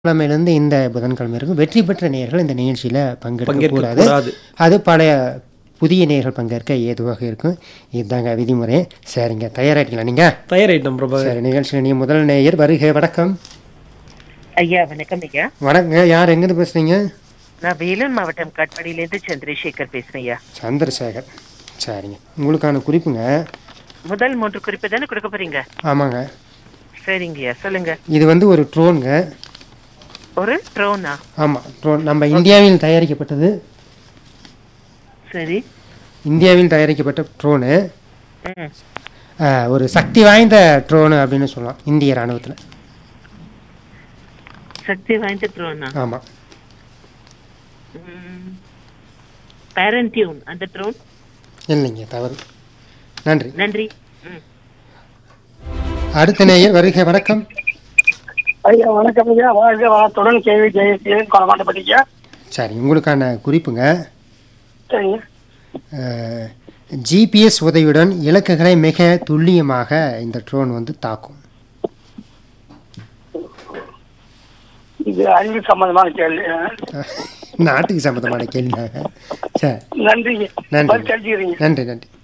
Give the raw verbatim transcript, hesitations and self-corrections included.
கிழமையிலிருந்து இந்த புதன்கிழமை இருக்கும். வெற்றி பெற்ற நேயர்கள் இந்த நிகழ்ச்சியில் பங்கேற்க பங்கேற்க கூடாது. கூடாது. அது பழைய புதிய நேயர்கள் பங்கேற்க ஏதுவாக இருக்கும். இதுதாங்க விதிமுறை. சரிங்க, தயாராகிட்டீங்களா நீங்கள்? தயாராயிட்டோம் பிரபாகர். சரி, நிகழ்ச்சியில் நீங்கள் முதல் நேயர் வருக. வணக்கம். ஐயா வணக்கம் ஐயா. வணக்கங்க. யார் எங்கேருந்து பேசுகிறீங்க? நான் வேலூர் மாவட்டம் காட்பாடியிலேருந்து சந்திரசேகர் பேசுறேன் ஐயா. சந்திரசேகர். சரிங்க, உங்களுக்கான குறிப்புங்க. முதல் மூன்று குறிப்பு தானே கொடுக்க போறீங்க? ஆமாங்க. சரிங்கய்யா, சொல்லுங்க. இது வந்து ஒரு ட்ரோனுங்க. ஒரு ட்ரோனா? ஆமாம், ட்ரோன். நம்ம இந்தியாவில் தயாரிக்கப்பட்டது. சரி. இந்தியாவில் தயாரிக்கப்பட்ட ட்ரோனு. ம். ஒரு சக்தி வாய்ந்த ட்ரோனு அப்படின்னு சொல்லலாம் இந்திய ராணுவத்தில். சக்தி வாய்ந்த ட்ரோனா? ஆமாம். பேரண்டியூன் அந்த ட்ரோன்? இல்லைங்க, தவறு. நன்றி. நன்றி. ம். அடுத்த நேயர் வருக. வணக்கம். ஐயா வணக்கம் ஐயா. வாழ்க வளத்துடன் கேள்வி ஜெயசீலன் கொலமாட்டப்பட்டீங்க. சரி, உங்களுக்கான குறிப்புங்க. சரிங்க. ஜிபிஎஸ் உதவியுடன் இலக்குகளை மிக துல்லியமாக இந்த ட்ரோன் வந்து தாக்கும். இது அறிவு சம்பந்தமான கேள்வி. நாட்டுக்கு சம்பந்தமான கேள்வினாங்க. சரி, நன்றி. நன்றி தெரிஞ்சுக்கிறீங்க. நன்றி நன்றி